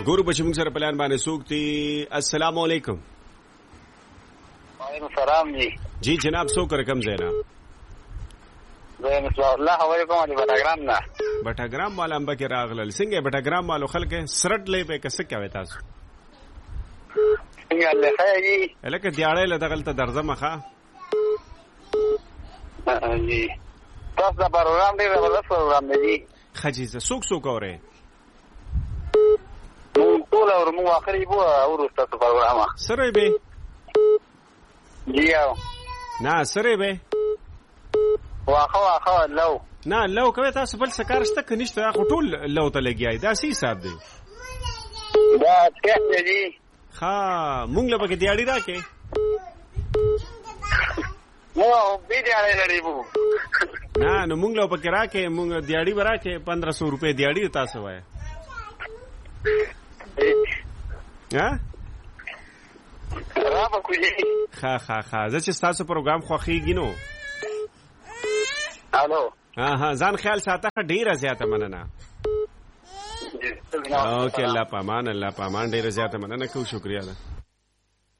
ګورو به چې موږ سره پلان باندې څوک دي. السلام علیکم. وعلیکم السلام جی جناب څوک رقم زینا زه مصباح الله علیکم دی بټاګرام نه بټاګرام والا امبا کې راغلل. څنګه بټاګرام والو خلک سرټ لې په کس کوي تاسو څنګه له خیری الکه دیاړې له دغلت درځه مخه جی تاسو دا پروګرام دی زبردست پروګرام دی خجیزه څوک اوره ټول اور مو اخري بو اور تاسو پروګرام سره به جی نه سره به واخه لو نه لو کوي تاسو بل سکار شته کنيشته خو ټول لو ته لګیای دا سي حساب دی دا څه دی ها مونږ له پکې دیاړي راکې مو به دیاړي لري بو نه نو مونږ له پکې راکې مونږ دیاړي ورکې 1500 روپے دیاړي تاسو وای ها را په کوجی ها زه چې تاسو پروګرام خوخیږي نو الو ها ځان خیال ساته ډیره زیاته مننه اوکې الله پامان ډیره زیاته مننه کو شکریا ده